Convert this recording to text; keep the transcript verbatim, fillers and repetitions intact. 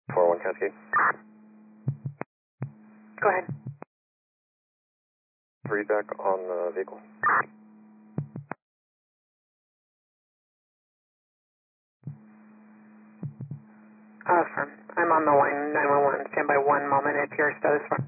four one Cascade. Go ahead. Three back on the vehicle. Uh, firm. I'm on the line, nine one one. Stand by one moment. It's your status.